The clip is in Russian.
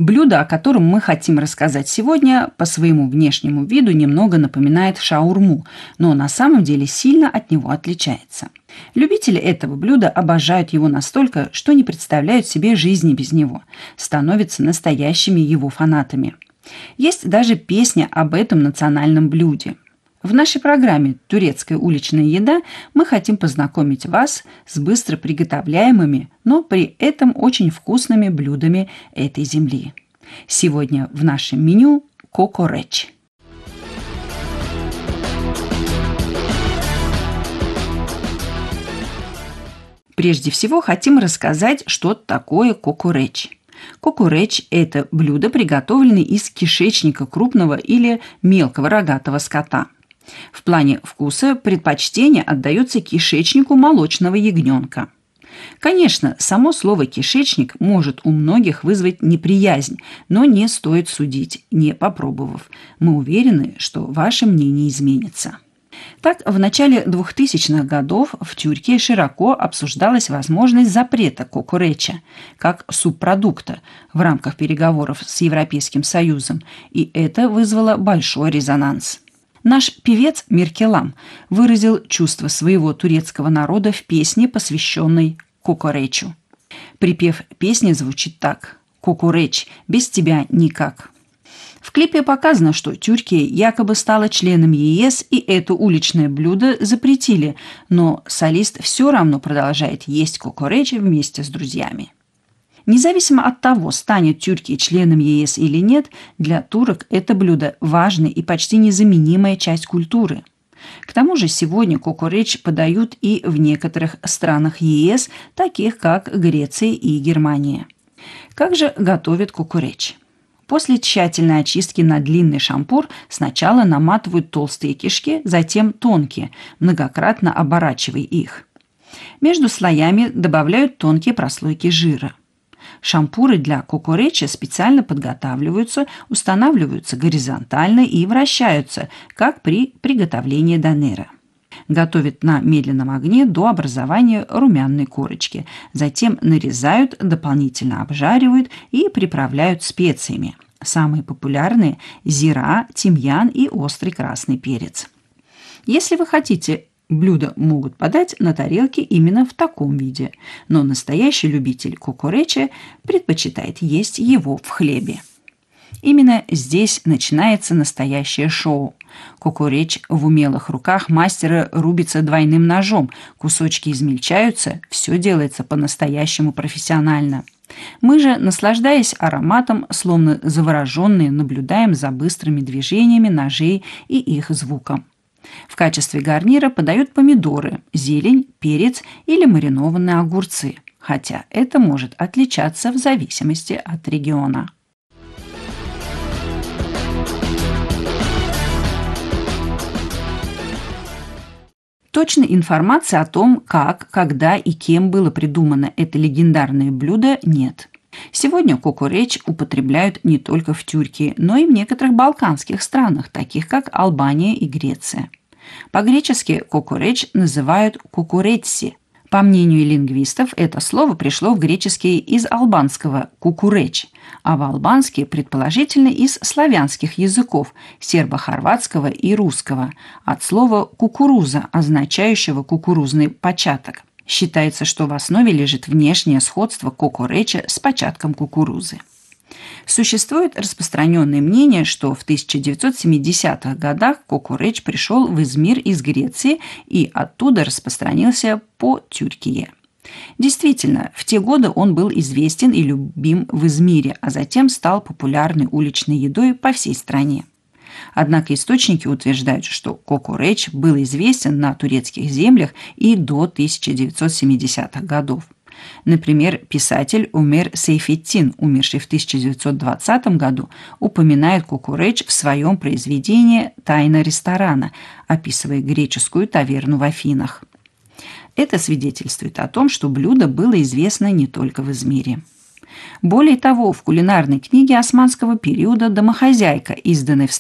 Блюдо, о котором мы хотим рассказать сегодня, по своему внешнему виду немного напоминает шаурму, но на самом деле сильно от него отличается. Любители этого блюда обожают его настолько, что не представляют себе жизни без него, становятся настоящими его фанатами. Есть даже песня об этом национальном блюде. В нашей программе «Турецкая уличная еда» мы хотим познакомить вас с быстро приготовляемыми, но при этом очень вкусными блюдами этой земли. Сегодня в нашем меню кокореч. Прежде всего хотим рассказать, что такое кокореч. Кокореч – это блюдо, приготовленное из кишечника крупного или мелкого рогатого скота. В плане вкуса предпочтение отдается кишечнику молочного ягненка. Конечно, само слово «кишечник» может у многих вызвать неприязнь, но не стоит судить, не попробовав. Мы уверены, что ваше мнение изменится. Так, в начале 2000-х годов в Тюркии широко обсуждалась возможность запрета кокореча как субпродукта в рамках переговоров с Европейским Союзом, и это вызвало большой резонанс. Наш певец Миркелам выразил чувство своего турецкого народа в песне, посвященной кокоречу. Припев песни звучит так: «Кокореч, без тебя никак». В клипе показано, что Тюркия якобы стала членом ЕС, и это уличное блюдо запретили, но солист все равно продолжает есть кокореч вместе с друзьями. Независимо от того, станет Тюркия членом ЕС или нет, для турок это блюдо важная и почти незаменимая часть культуры. К тому же сегодня кокореч подают и в некоторых странах ЕС, таких как Греция и Германия. Как же готовят кокореч? После тщательной очистки на длинный шампур сначала наматывают толстые кишки, затем тонкие, многократно оборачивая их. Между слоями добавляют тонкие прослойки жира. Шампуры для кокореча специально подготавливаются, устанавливаются горизонтально и вращаются, как при приготовлении донера. Готовят на медленном огне до образования румяной корочки. Затем нарезают, дополнительно обжаривают и приправляют специями. Самые популярные – зира, тимьян и острый красный перец. Если вы хотите, блюдо могут подать на тарелке именно в таком виде, но настоящий любитель кокореча предпочитает есть его в хлебе. Именно здесь начинается настоящее шоу. Кокореч в умелых руках мастера рубится двойным ножом, кусочки измельчаются, все делается по-настоящему профессионально. Мы же, наслаждаясь ароматом, словно завороженные, наблюдаем за быстрыми движениями ножей и их звуком. В качестве гарнира подают помидоры, зелень, перец или маринованные огурцы, хотя это может отличаться в зависимости от региона. Точной информации о том, как, когда и кем было придумано это легендарное блюдо, нет. Сегодня кокореч употребляют не только в Тюркии, но и в некоторых балканских странах, таких как Албания и Греция. По-гречески кокореч называют кукуретси. По мнению лингвистов, это слово пришло в греческий из албанского «кукуреч», а в албанский, предположительно, из славянских языков – сербо-хорватского и русского, от слова «кукуруза», означающего «кукурузный початок». Считается, что в основе лежит внешнее сходство кокореча с початком кукурузы. Существует распространенное мнение, что в 1970-х годах кокореч пришел в Измир из Греции и оттуда распространился по Тюркии. Действительно, в те годы он был известен и любим в Измире, а затем стал популярной уличной едой по всей стране. Однако источники утверждают, что кокореч был известен на турецких землях и до 1970-х годов. Например, писатель Умер Сейфеттин, умерший в 1920 году, упоминает кокореч в своем произведении «Тайна ресторана», описывая греческую таверну в Афинах. Это свидетельствует о том, что блюдо было известно не только в Измире. Более того, в кулинарной книге османского периода «Домохозяйка», изданной в